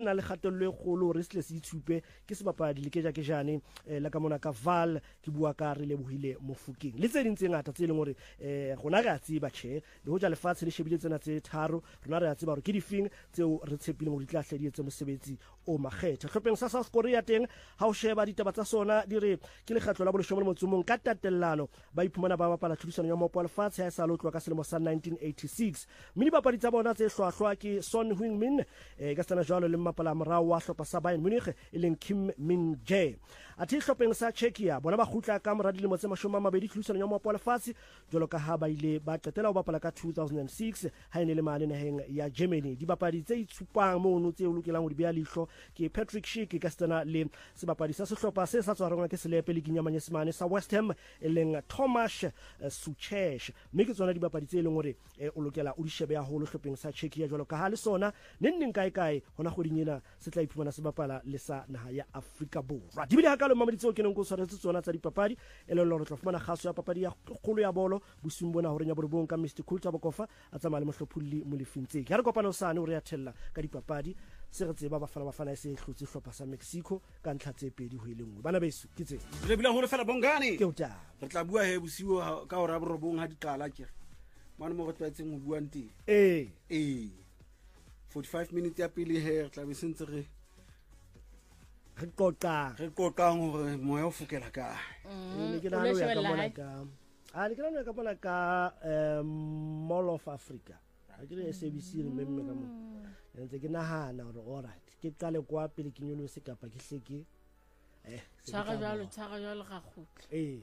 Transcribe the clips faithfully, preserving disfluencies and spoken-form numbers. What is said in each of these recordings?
na le kgatello e kgolo re se se itshupe ke sebapadi le ke ja ke jane la ka mona ka Val ke bua ka re lebohile Mofokeng le tse ding tse ngata tse leng hore eh gona ga tseba che le ho ja lefatshe le shebile tsena tse tharo rona re a tseba hore ke difeng tseo re tshepileng hore di tla hle di etse mosebetsi o makgetha hlopeng sa South Korea teng ha o sheba ditaba tsa sona di re ke le kgatlo la boleshome le motsomong ka tatellano ba iphumana ba bapala tlhodisano ya mopo lefatshe ha e sa lotlwa ka selemo sa nineteen eighty-six mme dipapadi tsa bona tse hlwahlwa ke Son Heung-min eh ka tsana jwalo le mapala morao wa hlopa sa Bayern Munich e leng Kim Min Jae a thi hlopeng sa Czechia bona ba khutla ka mora dilemo tse mashome a mabedi tlhodisano ya mopo lefatshe jwalo ka ha ba ile ba qetela ho bapala ka two thousand six ha ene le mane naheng ya Germany dibapadi tse itshupang mono tse o lokelang ho di beha lihlo ke Patrick Schick ka tsana le sebapadi sa sehlopa se sa tswarang ke selepe le kinyamanya semane sa West Ham e leng Thomas uh, Suchek mme ke tsona dibapadi tse leng hore eh, o lokela o di shebe ya holo hlopeng sa Czechia jwalo ka ha le sona nenneng kae kae hona kgoding ena se tla iphumana se bapala le sa naha ya Afrika Borwa di bile hakalo mamadi tseo ke neng go tshwaretse tsona tsa dipapadi e le lore tla fumana kgaso ya papadi ya kgolo ya bolo bosung bona hore nya borobong ka Mister Kulta Bokofa a tsamaya le mohlophulli molefintse ke re kopana usane o re ya thella ka dipapadi se re tseba ba fana ba fana se hlotse hlopha sa Mexico ka ntlha tse pedi ho ilengwe bana beso ke tse re bila hore fela bongane ke o ta re tla bua he bosiwo ka hora borobong ha di qala ke mane mo go twaetseng ho bua nteng eh eh forty-five minutes ya pele he re tla be sentse re re qoqa re qoqang hore moya o fokela ka ne ke nahana ya ka mona ka a le ke nahana ka bona ka Mall of Africa a ke re S A B C re memme ka mo ntse ke nahana hore alright ke qale kwa pele ke nyono se kapa ke hleke eh tshaka jalo tshaka jalo ga khutla eh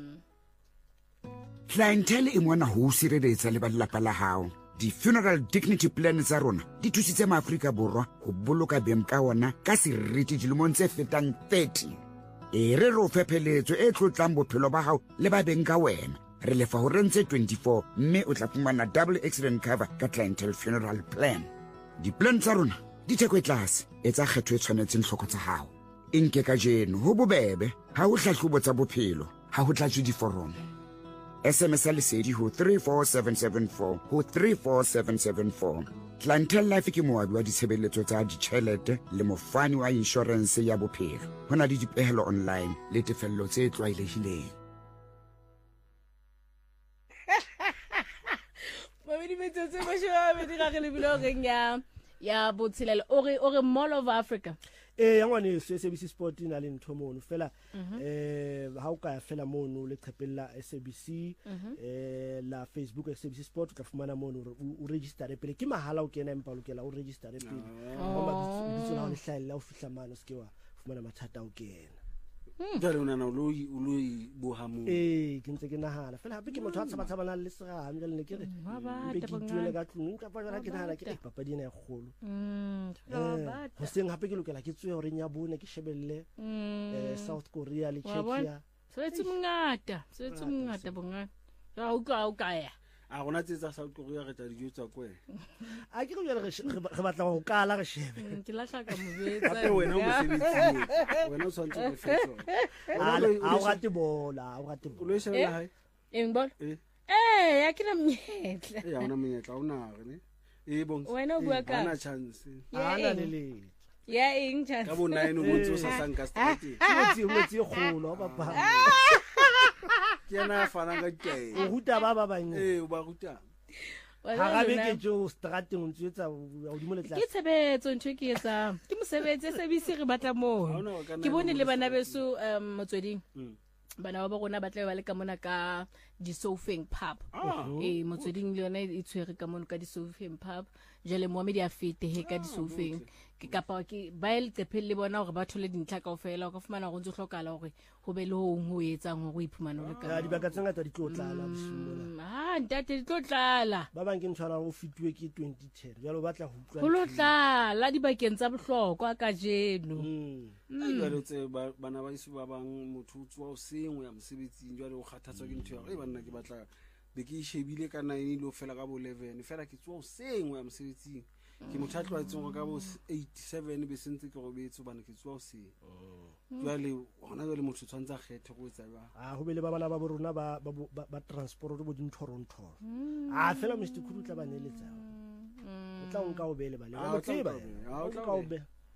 Clientele e mona ho sireletsa le ba lelapa la hao di funeral dignity plan tsa rona di thusitse maAfrika Borwa ho boloka beng ka ona ka seriti dilemong tse fetang thirty e re ro fepheletso e tlotlang bophelo ba hao le ba beng ka wena re lefa ho rentse twenty-four mme o tla fumana double accident cover ka clientele funeral plan di plan tsa rona di theko e tlase e tsa kgetho e tshwanetseng hloko tsa hao inke ka jeno ho bobebe ha o hlahlobo tsa bophelo ha ho tlatswe diforomo S M S lesedi ho three four seven seven four ho three four seven seven four Clientele Life ke moabi wa ditshebeletso tsa ditjhelete le mofani wa insurance ya bophelo hona le dipehelo online le tefello tse tlwaelehileng Mamedi metsotso e mashoa me di gagele bilo reng ya ya botshelela ore ore Mall of Africa eh ya ngwane se S A B C Sport ina le ntho mono fela eh ha o ka ya fela mono le qhepella S A B C eh la Facebook S A B C Sport o tla fumana mono o register pele ke mahala o kena empa o lokela o register pele o ba bitso la le hlahella o fihla mano se ke wa fumana mathata o kena jalo nana o lo o lo bo ha mo eh ke ntse ke nahana fela hape ke motho a tsaba tsabana le sega ha mjale ne ke re be ke tuele ka tlung ka pa jana ke nahana ke papadi ena ya kgolo mm ho seng hape ke lokela ke tswe hore nya bone ke shebelle eh South Korea le Czechia so it's mngata so it's mngata bonga ya o ka o ka ya a gona tse tsa South Korea re tla dijo tsa kwe a ke go jela re batla go kala re shebe ke la hlaka mobetsa hape wena o mosebetsi wena o swantse go fetsa a o gate bola a o gate o lo shebela hai eng bol eh eh ya ke na mnyetla eh ya ona monyetla o na re eh bong wena o bua ka ana chance ana le le ya eng chance ka bo nine o bontse o sa sanka straight tsi motsi kgolo ba ba ke na fana ka ke o huta ba ba bang eh o ba ruta ha ga be ke jo strateng o ntsetsa o di mo letla ke tshebetso ntwe ke etsa ke mosebetsi se bise re batla mo ke bone le bana beso um motsweding bana ba bona ba tla ba le ka mona ka di Sofeng pub eh motsweding le yona e tshwere ka mona ka di Sofeng pub jale mohamedi a fete he ka di Sofeng ke kapa ke ba ile tepelle le bona hore ba thole dintlha kaofela ka fumana go ntse hlokala hore ho be le ho ho etsang hore o iphumana le ka di baka tsanga tsa di tlotlala bosimola ah ntate di tlotlala ba bang ke ntshwana go fitwe ke twenty ten jalo batla ho utlwa ho lotlala di bakeng tsa bohlokwa ka jeno jalo tse bana ba isu ba bang motho o tswa o sengwe ya mosebetsing jalo o kgathatswa ke ntho ya e banna ke batla be ke shebile ka nine lo fela ka bo eleven fela ke tswa o sengwe ya mosebetsing ke motho a tlwaetseng go ka bo eighty-seven be sentse ke go betso bana ke tswa o se jale hona jale motho tshwantsa kgethe go etsa ba a go be le ba bana ba bo rona ba ba transport bo dinthoronthoro a fela Mister Khulu tla ba neletsa o tla o nka o bele ba le o tseba o tla o be